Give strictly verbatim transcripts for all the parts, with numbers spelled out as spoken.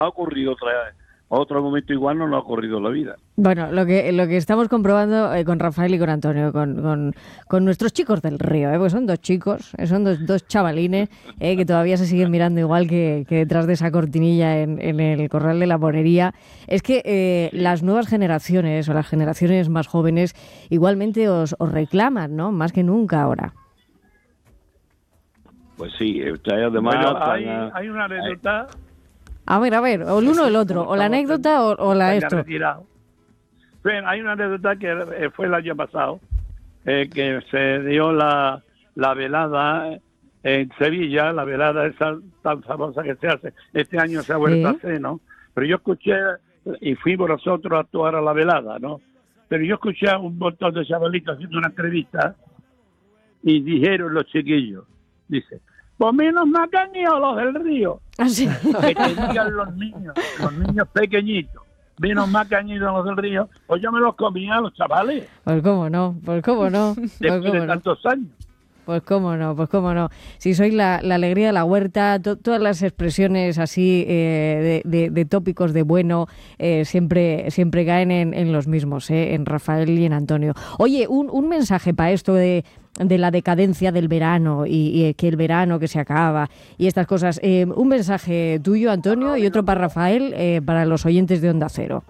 ha ocurrido otra otro momento igual, no lo ha ocurrido en la vida. Bueno, lo que lo que estamos comprobando eh, con Rafael y con Antonio, con, con, con nuestros chicos del río, ¿eh? Pues son dos chicos, eh, son dos, dos chavalines eh, que todavía se siguen mirando igual que, que detrás de esa cortinilla en, en el corral de la monería. Es que eh, las nuevas generaciones o las generaciones más jóvenes igualmente os, os reclaman, ¿no? Más que nunca ahora. Pues sí, ustedes además... Bueno, hay, a... hay una anécdota... A ver, a ver, o el uno o el otro, o la anécdota o, o la esto. Retirado. Bien, hay una anécdota que fue el año pasado, eh, que se dio la, la velada en Sevilla, la velada esa tan famosa que se hace. Este año se ha vuelto ¿Sí? a hacer, ¿no? Pero yo escuché, y fuimos nosotros a actuar a la velada, ¿no? Pero yo escuché a un montón de chavalitos haciendo una entrevista y dijeron los chiquillos, dice... Pues menos mal que han ido los del río. ¿Ah, sí? Que te digan los niños, los niños pequeñitos. Menos mal que han ido los del río. Pues yo me los comía a los chavales. Pues cómo no, pues cómo no. Pues Después cómo de no. tantos años. Pues cómo no, pues cómo no. Si sois la, la alegría de la huerta, to, todas las expresiones así eh, de, de, de tópicos de bueno eh, siempre siempre caen en, en los mismos, eh, en Rafael y en Antonio. Oye, un, un mensaje para esto de, de la decadencia del verano y, y que el verano que se acaba y estas cosas. Eh, un mensaje tuyo, Antonio, y otro para Rafael, eh, para los oyentes de Onda Cero.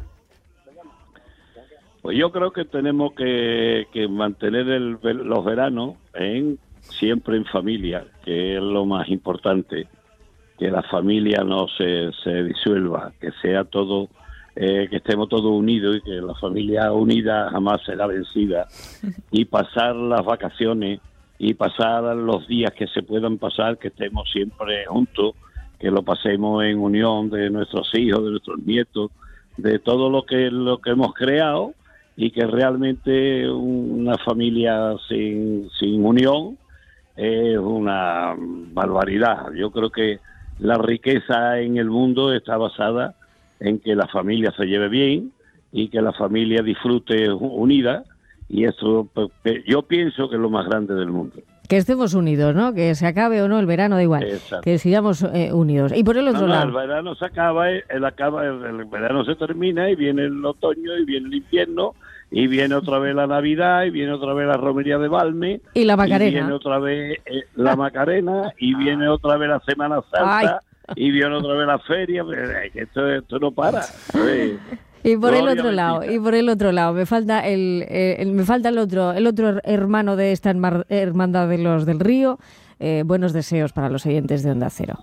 Pues yo creo que tenemos que, que mantener el, los veranos en, siempre en familia, que es lo más importante, que la familia no se, se disuelva, que sea todo, eh, que estemos todos unidos y que la familia unida jamás será vencida, y pasar las vacaciones y pasar los días que se puedan pasar, que estemos siempre juntos, que lo pasemos en unión de nuestros hijos, de nuestros nietos, de todo lo que, lo que hemos creado, y que realmente una familia sin, sin unión es una barbaridad. Yo creo que la riqueza en el mundo está basada en que la familia se lleve bien y que la familia disfrute unida, y eso yo pienso que es lo más grande del mundo. Que estemos unidos, ¿no? Que se acabe o no el verano, da igual. Exacto. Que sigamos eh, unidos. Y por el otro no, no, lado... el verano se acaba, el, acaba el, el verano se termina y viene el otoño y viene el invierno y viene otra vez la Navidad y viene otra vez la romería de Balme y la Macarena. Y viene otra vez eh, la Macarena y viene otra vez la Semana Santa. Ay. Y viene otra vez la feria. Que esto, esto no para. Y por el otro lado, y por el otro lado, me falta el, el, el me falta el otro, el otro hermano de esta hermandad de los del río. Eh, buenos deseos para los oyentes de Onda Cero.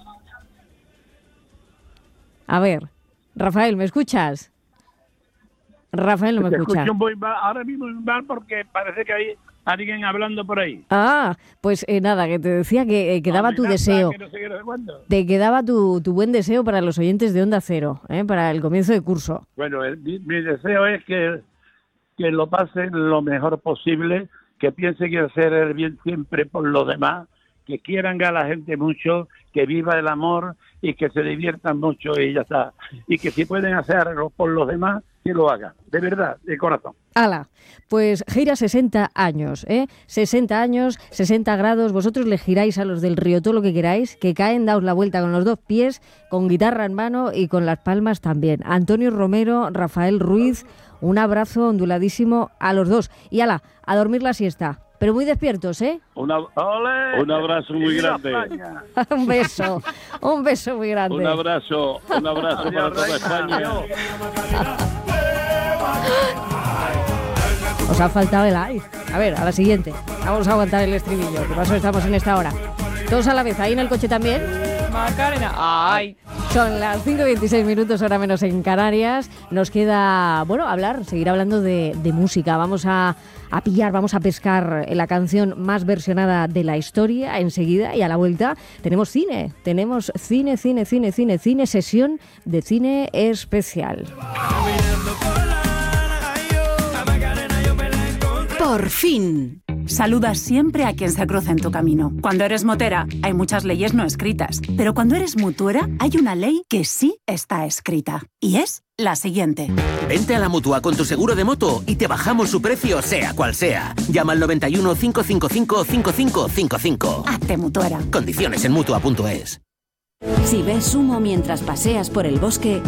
A ver, Rafael, ¿me escuchas? Rafael no me escucha. Muy mal, ahora mismo muy mal porque parece que hay alguien hablando por ahí. Ah, pues eh, nada, que te decía que eh, quedaba tu deseo. Que no sé qué, no sé cuándo. Te quedaba tu, tu buen deseo para los oyentes de Onda Cero, ¿eh? Para el comienzo de curso. Bueno, el, mi, mi deseo es que, que lo pasen lo mejor posible, que piensen que hacer el bien siempre por los demás, que quieran a la gente mucho, que viva el amor y que se diviertan mucho y ya está. Y que si pueden hacerlo por los demás, que lo hagan, de verdad, de corazón. Ala, pues gira sesenta años, ¿eh? sesenta años, sesenta grados, vosotros le giráis a los del río todo lo que queráis, que caen, daos la vuelta con los dos pies, con guitarra en mano y con las palmas también. Antonio Romero, Rafael Ruiz, un abrazo onduladísimo a los dos. Y ala, a dormir la siesta. Pero muy despiertos, ¿eh? Una, un abrazo muy grande. Un beso, un beso muy grande. Un abrazo, un abrazo para toda España. Os ha faltado el ay. A ver, a la siguiente. Vamos a aguantar el estribillo. ¿Qué pasó? Estamos en esta hora. Todos a la vez, ahí en el coche también. Macarena, ay. Son las cinco y veintiséis minutos, hora menos en Canarias. Nos queda, bueno, hablar, seguir hablando de, de música. Vamos a, a pillar, vamos a pescar la canción más versionada de la historia enseguida, y a la vuelta tenemos cine. Tenemos cine, cine, cine, cine, cine, sesión de cine especial. Por fin. Saluda siempre a quien se cruza en tu camino. Cuando eres motera, hay muchas leyes no escritas. Pero cuando eres mutuera, hay una ley que sí está escrita. Y es la siguiente. Vente a la Mutua con tu seguro de moto y te bajamos su precio, sea cual sea. Llama al noventa y uno, cinco cinco cinco, cinco cinco cinco cinco. Hazte mutuera. Condiciones en Mutua punto es. Si ves humo mientras paseas por el bosque,